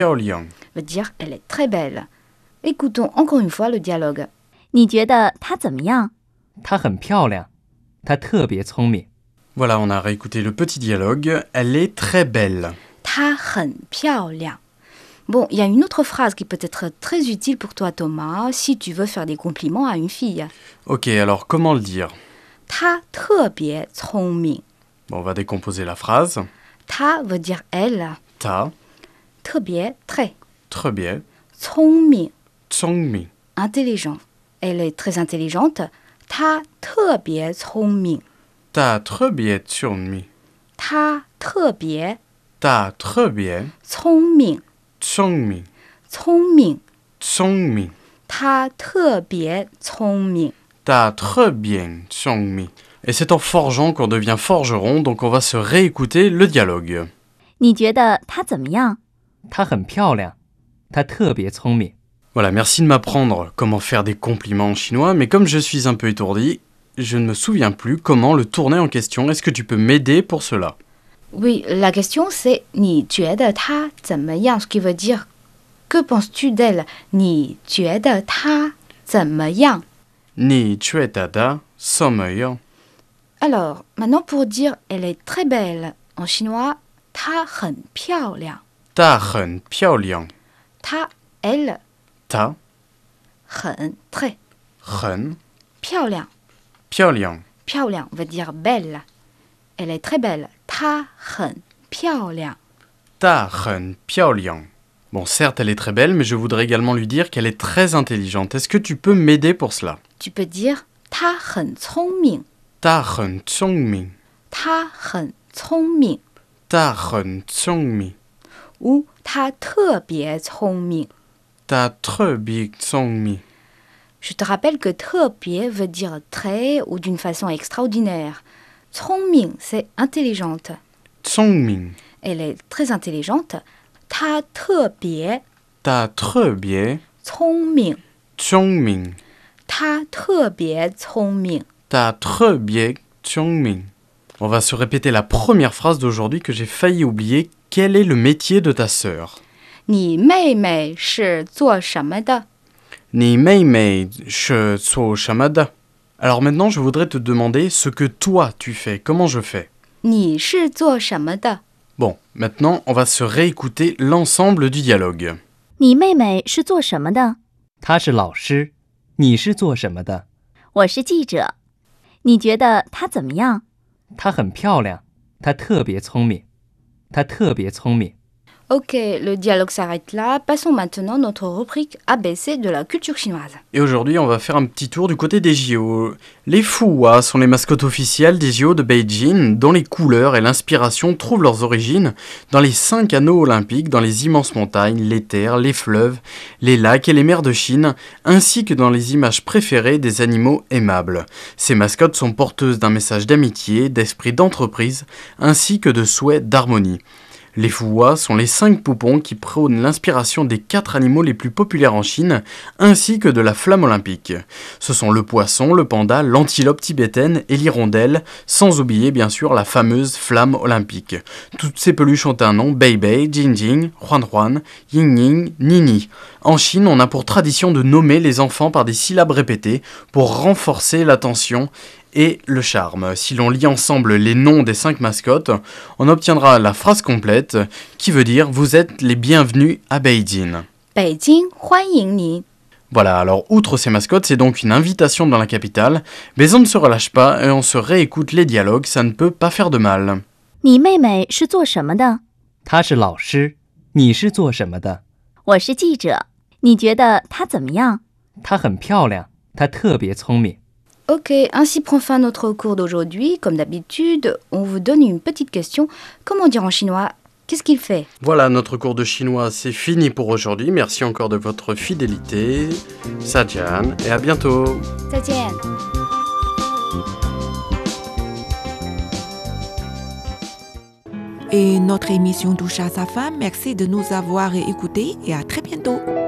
漂亮 veut dire elle est très belle. Écoutons encore une fois le dialogue. 你觉得她怎么样？ 她很漂亮，她特别聪明。 Voilà, on a réécouté le petit dialogue. Elle est très belle. 她很漂亮. Bon, il y a une autre phrase qui peut être très utile pour toi, Thomas, si tu veux faire des compliments à une fille. Ok, alors comment le dire? 她特别聪明. Bon, on va décomposer la phrase. 她 veut dire elle. 她特别 très. 特别聪明聪明 intelligent. Elle est très intelligente. 她特别聪明. 她特别聪明她特别她特别聪明聪明聪明聪明她特别聪明她特别聪明 Et c'est en forgeant qu'on devient forgeron, donc on va se réécouter le dialogue. 你觉得她怎么样？ 她很漂亮，她特别聪明。 Voilà, merci de m'apprendre comment faire des compliments en chinois, mais comme je suis un peu étourdi, je ne me souviens plus comment le tourner en question. Est-ce que tu peux m'aider pour cela? Oui, la question c'est 你觉得她怎么样 ce qui veut dire que penses-tu d'elle 你觉得她怎么样你觉得她怎么样 Alors, maintenant pour dire elle est très belle en chinois 她很漂亮她很漂亮她 elle 她很 très 很漂亮漂亮漂亮 veut dire belle. Elle est très belle. 她很漂亮. 她很漂亮 Bon, certes, elle est très belle, mais je voudrais également lui dire qu'elle est très intelligente. Est-ce que tu peux m'aider pour cela? Tu peux dire 她很聪明. 她很聪明她很聪明她很聪明 ou 她特别聪明. 她特别聪明 Je te rappelle que 特别 veut dire très ou d'une façon extraordinaire. 聪明 c'est intelligente. 聪明 Elle est très intelligente. 她特别她特别聪明. 聪明她特别聪明. 她特别聪明 On va se répéter la première phrase d'aujourd'hui que j'ai failli oublier. Quel est le métier de ta sœur? 你妹妹是做什么的? 你妹妹是做什么的? Alors maintenant, je voudrais te demander ce que toi tu fais. Comment je fais? 你是做什么的? Bon, maintenant, on va se réécouter l'ensemble du dialogue. 你妹妹是做什么的？ 她是老师，你是做什么的？ 我是记者。你觉得她怎么样？ 她很漂亮，她特别聪明，她特别聪明。 Ok, le dialogue s'arrête là. Passons maintenant à notre rubrique ABC de la culture chinoise. Et aujourd'hui, on va faire un petit tour du côté des JO. Les Fuhua sont les mascottes officielles des JO de Beijing, dont les couleurs et l'inspiration trouvent leurs origines dans les 5 anneaux olympiques, dans les immenses montagnes, les terres, les fleuves, les lacs et les mers de Chine, ainsi que dans les images préférées des animaux aimables. Ces mascottes sont porteuses d'un message d'amitié, d'esprit d'entreprise, ainsi que de souhait d'harmonie. Les Fuhua sont les 5 poupons qui prônent l'inspiration des 4 animaux les plus populaires en Chine, ainsi que de la flamme olympique. Ce sont le poisson, le panda, l'antilope tibétaine et l'hirondelle, sans oublier bien sûr la fameuse flamme olympique. Toutes ces peluches ont un nom: Bei Bei, Jing Jing, Huan Huan, Ying Ying, Nini. En Chine, on a pour tradition de nommer les enfants par des syllabes répétées pour renforcer l'attention et le charme. Si l'on lit ensemble les noms des 5 mascottes, on obtiendra la phrase complète qui veut dire « Vous êtes les bienvenus à Beijing ». 北京欢迎你. Voilà, alors outre ces mascottes, c'est donc une invitation dans la capitale, mais on ne se relâche pas et on se réécoute les dialogues, ça ne peut pas faire de mal. 你妹妹是做什么的？ 她是老师，你是做什么的？ 我是记者。你觉得她怎么样？ 她很漂亮，她特别聪明。 Ok, ainsi prend fin notre cours d'aujourd'hui. Comme d'habitude, on vous donne une petite question. Comment dire en chinois? Qu'est-ce qu'il fait? Voilà, notre cours de chinois, c'est fini pour aujourd'hui. Merci encore de votre fidélité. Sajian, et à bientôt. 再见. Et notre émission touche à sa fin. Merci de nous avoir écoutés et à très bientôt.